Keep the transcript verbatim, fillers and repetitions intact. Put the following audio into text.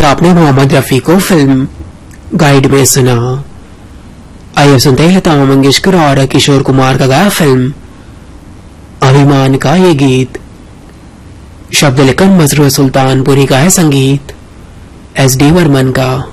आपने मोहम्मद रफी को film guide में सुना। आइए सुनते हैं लता मंगेशकर और किशोर कुमार का गाया फिल्म अभिमान का ये गीत। शब्द लेखन मसरूर सुल्तानपुरी का है, संगीत एस डी वर्मन का।